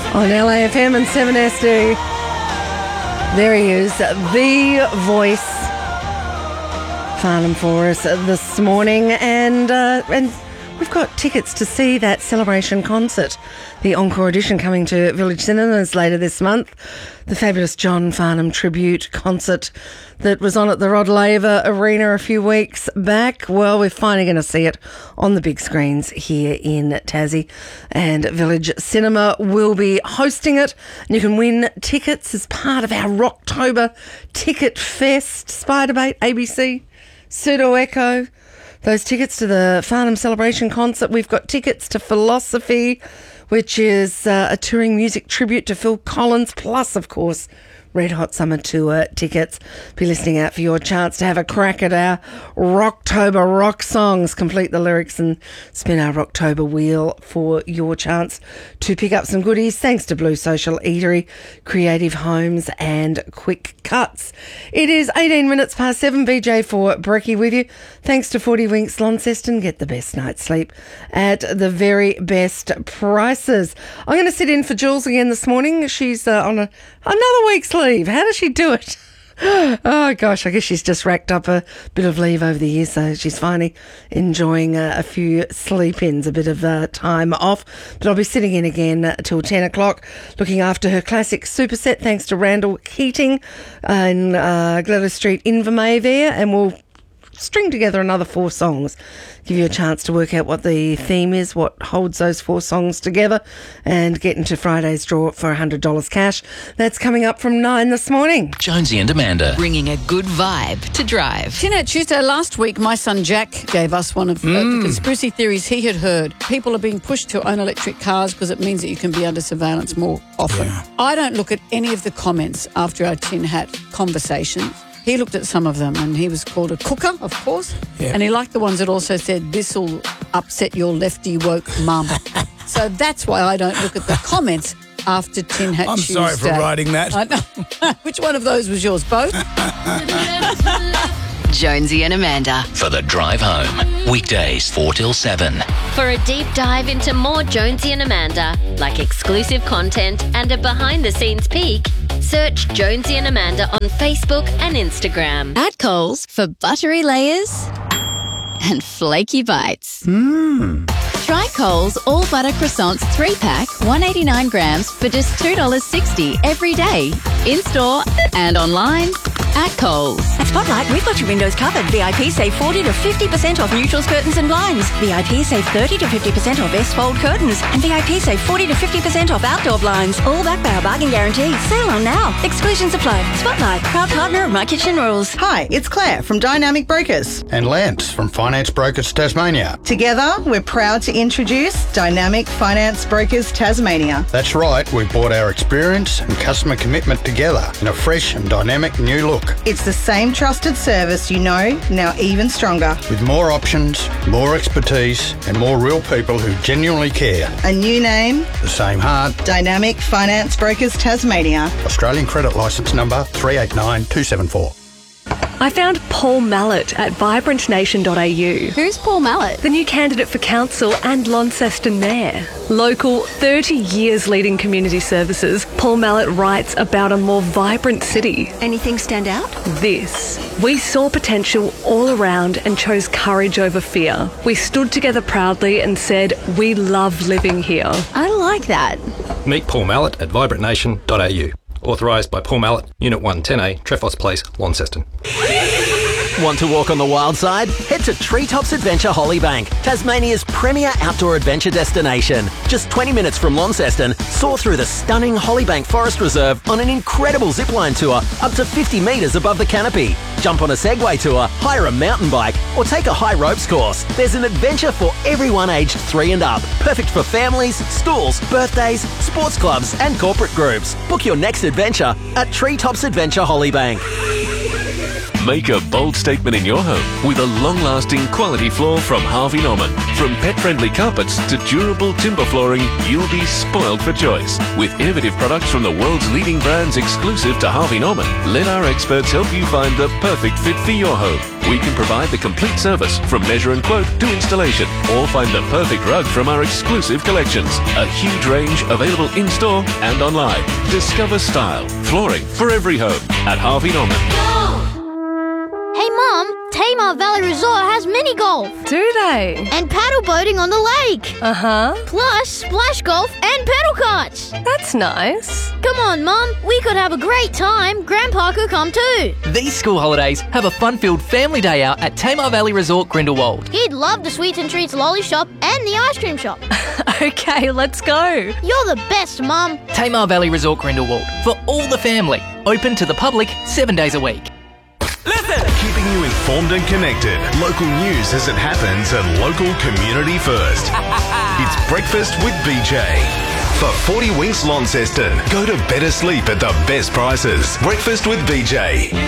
On LAFM and 7SD. There he is, the voice. Farnham for us this morning, and we've got tickets to see that Celebration concert, the encore edition, coming to Village Cinemas later this month. The fabulous John Farnham tribute concert that was on at the Rod Laver Arena a few weeks back. Well, we're finally going to see it on the big screens here in Tassie, and Village Cinema will be hosting it. And you can win tickets as part of our Rocktober Ticket Fest. Spiderbait, ABC, Pseudo Echo. Those tickets to the Farnham Celebration concert. We've got tickets to Philosophy, which is a touring music tribute to Phil Collins, plus, of course, Red Hot Summer Tour tickets. Be listening out for your chance to have a crack at our Rocktober rock songs. Complete the lyrics and spin our Rocktober wheel for your chance to pick up some goodies, thanks to Blue Social Eatery, Creative Homes and Quick Cuts. It is 18 minutes past 7. BJ for Brekkie with you. Thanks to 40 Winks Launceston. Get the best night's sleep at the very best prices. I'm going to sit in for Jules again this morning. She's on another week's leave. How does she do it? Oh gosh, I guess she's just racked up a bit of leave over the years, so she's finally enjoying a few sleep-ins, a bit of time off. But I'll be sitting in again till 10 o'clock, looking after her classic superset, thanks to Randall Keating in Gladys Street, Invermay there, and we'll string together another 4 songs, give you a chance to work out what the theme is, what holds those 4 songs together, and get into Friday's draw for $100 cash. That's coming up from 9 this morning. Jonesy and Amanda. Bringing a good vibe to drive. Tuesday last week, my son Jack gave us one of the conspiracy theories he had heard. People are being pushed to own electric cars because it means that you can be under surveillance more often. Yeah. I don't look at any of the comments after our tin hat conversation. He looked at some of them and he was called a cooker, of course. Yeah. And he liked the ones that also said, "This'll upset your lefty woke mum." So that's why I don't look at the comments after Tin Hat Tuesday. I'm sorry for writing that. I know. Which one of those was yours? Both? Jonesy and Amanda. For the drive home. Weekdays 4 till 7. For a deep dive into more Jonesy and Amanda, like exclusive content and a behind-the-scenes peek, search Jonesy and Amanda on Facebook and Instagram. At Coles for buttery layers and flaky bites. Try Coles All Butter Croissants 3-pack, 189 grams for just $2.60 every day. In-store and online at Coles. At Spotlight, we've got your windows covered. VIP save 40 to 50% off neutrals, curtains and blinds. VIP save 30 to 50% off S-fold curtains. And VIP save 40 to 50% off outdoor blinds. All backed by our bargain guarantee. Sale on now. Exclusions apply. Spotlight, proud partner of My Kitchen Rules. Hi, it's Claire from Dynamic Brokers. And Lance from Finance Brokers Tasmania. Together, we're proud to introduce Dynamic Finance Brokers Tasmania. That's right, we brought our experience and customer commitment together in a fresh and dynamic new look. It's the same trusted service you know, now even stronger. With more options, more expertise and more real people who genuinely care. A new name. The same heart. Dynamic Finance Brokers Tasmania. Australian credit licence number 389274. I found Paul Mallett at vibrantnation.au. Who's Paul Mallett? The new candidate for council and Launceston mayor. Local, 30 years leading community services, Paul Mallett writes about a more vibrant city. Anything stand out? This. We saw potential all around and chose courage over fear. We stood together proudly and said, we love living here. I like that. Meet Paul Mallett at vibrantnation.au. Authorised by Paul Mallett, Unit 110A, Trefoss Place, Launceston. Want to walk on the wild side? Head to Treetops Adventure Hollybank, Tasmania's premier outdoor adventure destination. Just 20 minutes from Launceston, soar through the stunning Hollybank Forest Reserve on an incredible zipline tour up to 50 metres above the canopy. Jump on a Segway tour, hire a mountain bike, or take a high ropes course. There's an adventure for everyone aged 3 and up. Perfect for families, schools, birthdays, sports clubs, and corporate groups. Book your next adventure at Treetops Adventure Hollybank. Make a bold statement in your home with a long-lasting quality floor from Harvey Norman. From pet-friendly carpets to durable timber flooring, you'll be spoiled for choice. With innovative products from the world's leading brands exclusive to Harvey Norman, let our experts help you find the perfect fit for your home. We can provide the complete service from measure and quote to installation, or find the perfect rug from our exclusive collections. A huge range available in-store and online. Discover style, flooring for every home at Harvey Norman. Hey Mum, Tamar Valley Resort has mini golf. Do they? And paddle boating on the lake. Uh-huh. Plus splash golf and pedal karts. That's nice. Come on Mum, we could have a great time. Grandpa could come too. These school holidays have a fun-filled family day out at Tamar Valley Resort Grindelwald. He'd love the Sweets and Treats lolly shop and the ice cream shop. Okay, let's go. You're the best, Mum. Tamar Valley Resort Grindelwald. For all the family. Open to the public 7 days a week. Keeping you informed and connected. Local news as it happens and local community first. It's Breakfast with BJ. For 40 Winks Launceston, go to better sleep at the best prices. Breakfast with BJ.